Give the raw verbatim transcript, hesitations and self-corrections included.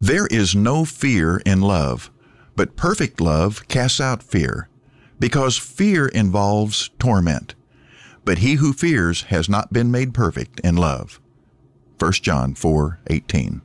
There is no fear in love, but perfect love casts out fear, because fear involves torment. But he who fears has not been made perfect in love. First John four eighteen.